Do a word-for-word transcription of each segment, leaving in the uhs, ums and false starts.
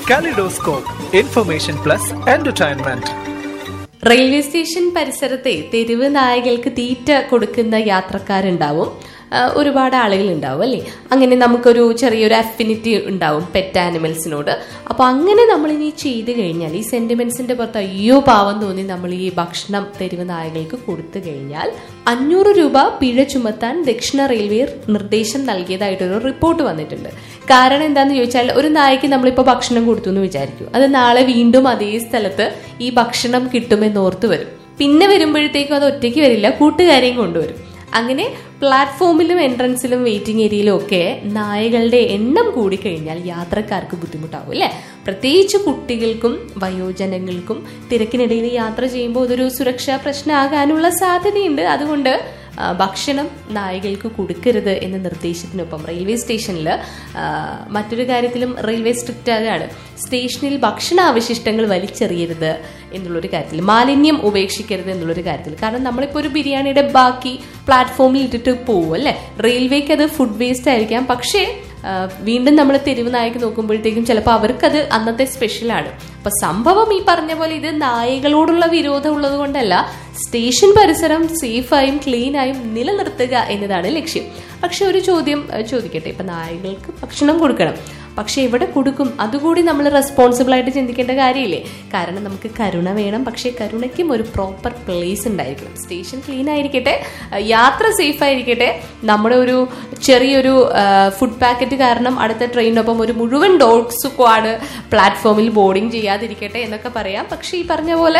Kaleidoscope, information plus entertainment. Railway station പരിസരത്തെ തെരുവ് നായകൾക്ക് തീറ്റ കൊടുക്കുന്ന യാത്രക്കാരുണ്ടാവും, ഒരുപാട് ആളുകൾ ഉണ്ടാവും അല്ലേ. അങ്ങനെ നമുക്കൊരു ചെറിയൊരു അഫിനിറ്റി ഉണ്ടാവും പെറ്റ് ആനിമൽസിനോട്. അപ്പൊ അങ്ങനെ നമ്മൾ ഇനി ചെയ്തു കഴിഞ്ഞാൽ ഈ സെന്റിമെന്റ്സിന്റെ പുറത്ത് അയ്യോ പാവം തോന്നി നമ്മൾ ഈ ഭക്ഷണം തെരുവ് നായകൾക്ക് കൊടുത്തു കഴിഞ്ഞാൽ അഞ്ഞൂറ് രൂപ പിഴ ചുമത്താൻ ദക്ഷിണ റെയിൽവേ നിർദ്ദേശം നൽകിയതായിട്ടൊരു റിപ്പോർട്ട് വന്നിട്ടുണ്ട്. കാരണം എന്താന്ന് ചോദിച്ചാൽ, ഒരു നായക്ക് നമ്മളിപ്പോ ഭക്ഷണം കൊടുത്തു എന്ന് വിചാരിക്കും, അത് നാളെ വീണ്ടും അതേ സ്ഥലത്ത് ഈ ഭക്ഷണം കിട്ടുമെന്ന് ഓർത്ത് വരും. പിന്നെ വരുമ്പോഴത്തേക്കും അത് ഒറ്റയ്ക്ക് വരില്ല, കൂട്ടുകാരെയും കൊണ്ടുവരും. അങ്ങനെ പ്ലാറ്റ്ഫോമിലും എൻട്രൻസിലും വെയിറ്റിംഗ് ഏരിയയിലും ഒക്കെ നായകളുടെ എണ്ണം കൂടിക്കഴിഞ്ഞാൽ യാത്രക്കാർക്ക് ബുദ്ധിമുട്ടാവും അല്ലെ. പ്രത്യേകിച്ച് കുട്ടികൾക്കും വയോജനങ്ങൾക്കും തിരക്കിനിടയിൽ യാത്ര ചെയ്യുമ്പോൾ അതൊരു സുരക്ഷാ പ്രശ്നമാകാനുള്ള സാധ്യതയുണ്ട്. അതുകൊണ്ട് ഭക്ഷണം നായകൾക്ക് കൊടുക്കരുത് എന്ന നിർദ്ദേശത്തിനൊപ്പം റെയിൽവേ സ്റ്റേഷനിൽ മറ്റൊരു കാര്യത്തിലും റെയിൽവേ സ്ട്രിക്റ്റ് ആകാണ്. സ്റ്റേഷനിൽ ഭക്ഷണാവശിഷ്ടങ്ങൾ വലിച്ചെറിയരുത് എന്നുള്ളൊരു കാര്യത്തിൽ, മാലിന്യം ഉപേക്ഷിക്കരുത് എന്നുള്ളൊരു കാര്യത്തിൽ. കാരണം നമ്മളിപ്പോൾ ഒരു ബിരിയാണിയുടെ ബാക്കി പ്ലാറ്റ്ഫോമിൽ ഇട്ടിട്ട് പോകും അല്ലെ, റെയിൽവേക്ക് അത് ഫുഡ് വേസ്റ്റ് ആയിരിക്കാം. പക്ഷേ വീണ്ടും നമ്മൾ തെരുവ് നായക്ക് നോക്കുമ്പോഴത്തേക്കും ചിലപ്പോൾ അവർക്കത് അന്നത്തെ സ്പെഷ്യലാണ്. അപ്പൊ സംഭവം ഈ പറഞ്ഞ പോലെ ഇത് നായകളോടുള്ള വിരോധം ഉള്ളത് കൊണ്ടല്ല, സ്റ്റേഷൻ പരിസരം സേഫായും ക്ലീനായും നിലനിർത്തുക എന്നതാണ് ലക്ഷ്യം. പക്ഷെ ഒരു ചോദ്യം ചോദിക്കട്ടെ, ഇപ്പൊ നായകൾക്ക് ഭക്ഷണം കൊടുക്കണം, പക്ഷെ എവിടെ കൊടുക്കും? അതുകൂടി നമ്മൾ റെസ്പോൺസിബിൾ ആയിട്ട് ചിന്തിക്കേണ്ട കാര്യമില്ലേ. കാരണം നമുക്ക് കരുണ വേണം, പക്ഷെ കരുണയ്ക്കും ഒരു പ്രോപ്പർ പ്ലേസ് ഉണ്ടായിരിക്കണം. സ്റ്റേഷൻ ക്ലീൻ ആയിരിക്കട്ടെ, യാത്ര സേഫ് ആയിരിക്കട്ടെ. നമ്മുടെ ഒരു ചെറിയൊരു ഫുഡ് പാക്കറ്റ് കാരണം അടുത്ത ട്രെയിനൊപ്പം ഒരു മുഴുവൻ ഡോഗ് സ്ക്വാഡ് പ്ലാറ്റ്ഫോമിൽ ബോർഡിംഗ് ചെയ്യാതിരിക്കട്ടെ എന്നൊക്കെ പറയാം. പക്ഷെ ഈ പറഞ്ഞ പോലെ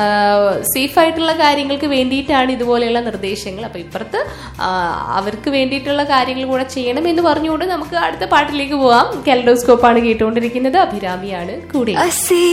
സേഫ് ആയിട്ടുള്ള കാര്യങ്ങൾക്ക് വേണ്ടിയിട്ടാണ് ഇതുപോലെയുള്ള നിർദ്ദേശങ്ങൾ. അപ്പൊ ഇപ്പുറത്ത് അവർക്ക് വേണ്ടിയിട്ടുള്ള കാര്യങ്ങൾ കൂടെ ചെയ്യണം എന്ന് പറഞ്ഞുകൊണ്ട് നമുക്ക് അടുത്ത പാട്ടിലേക്ക് പോവാം. കെലഡോസ്കോപ്പ് ആണ് കേട്ടുകൊണ്ടിരിക്കുന്നത്. അഭിരാമിയാണ് കൂടെ.